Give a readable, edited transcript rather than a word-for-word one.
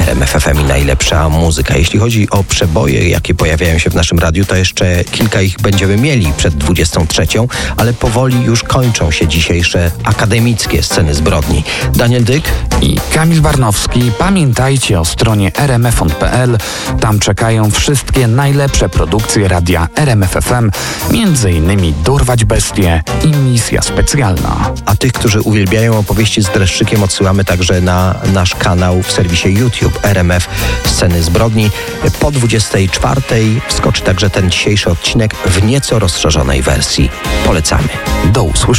RMF FM i najlepsza muzyka. Jeśli chodzi o przeboje, jakie pojawiają się w naszym radiu, to jeszcze kilka ich będziemy mieli przed 23, ale powoli już kończą się dzisiejsze akademickie sceny zbrodni. Daniel Dyk i Kamil Barnowski. Pamiętajcie o stronie rmf.pl. Tam czekają wszystkie najlepsze produkcje radia RMF FM, m.in. Dorwać bestie i Misja specjalna. A tych, którzy uwielbiają opowieści z dreszczykiem, odsyłamy także na nasz kanał w serwisie YouTube RMF Sceny Zbrodni. Po 24 wskoczy także ten dzisiejszy odcinek w nieco rozszerzonej wersji. Polecamy. Do usłyszenia.